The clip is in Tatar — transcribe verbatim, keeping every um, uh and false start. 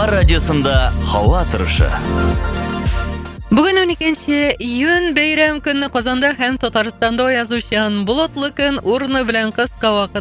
Аңар радиосында һава торышы. Бүген уникенче июнь бәйрәм көнне Казанда һәм Татарстанда язучан болотлы көн урыны белән кыска вакыт